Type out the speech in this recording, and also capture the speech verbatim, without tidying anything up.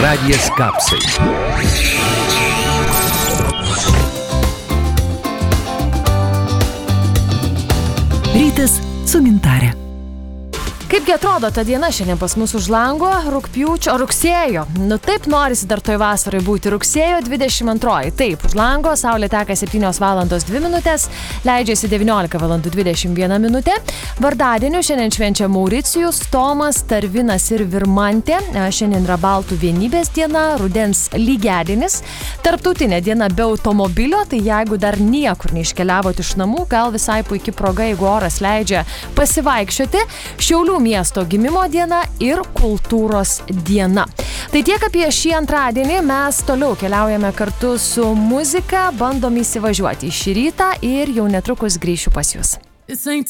Radijas Kapsai. Rytas su Gintarė. Kaipgi atrodo ta diena šiandien pas mus už lango, rugpjūčio, rugsėjo. Nu taip norisi dar toj vasarai būti. Rugsėjo dvidešimt antroji. Taip, už lango, saulė teka septynios valandos dvi minutės, leidžiasi devyniolika valandų dvidešimt viena minutė. Vardadieniu šiandien švenčia Mauricijus, Tomas, Tarvinas ir Virmantė. Šiandien yra Baltų vienybės diena, rudens lygiadienis. Tarptautinė diena be automobilio, tai jeigu dar niekur neiškeliavot iš namų, gal visai puikia proga, jeigu oras leidžia pasivaikščioti. Šiaulių miesto gimimo diena ir kultūros diena. Tai tiek apie šį antradienį, mes toliau keliaujame kartu su muzika, bandom įsivažiuoti į šį rytą ir jau netrukus grįšiu pas jūs. This ain't